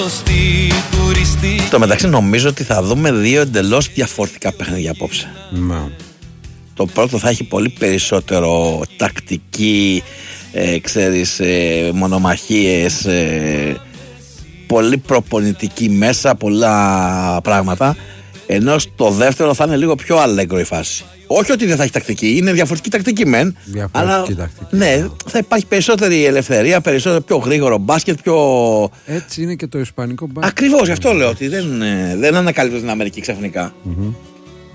Στο μεταξύ νομίζω ότι θα δούμε δύο εντελώς διαφορετικά παιχνίδια απόψε. Το πρώτο θα έχει πολύ περισσότερο τακτική, μονομαχίες, πολύ προπονητική μέσα, πολλά πράγματα. Ενώ στο δεύτερο θα είναι λίγο πιο αλέγκρο η φάση. Όχι ότι δεν θα έχει τακτική, είναι διαφορετική τακτική μεν. Αλλά τακτική, ναι, θα υπάρχει περισσότερη ελευθερία, περισσότερο πιο γρήγορο μπάσκετ, πιο. Έτσι είναι και το ισπανικό μπάσκετ. Ακριβώς, γι' αυτό λέω ότι δεν ανακαλύπτω την Αμερική ξαφνικά.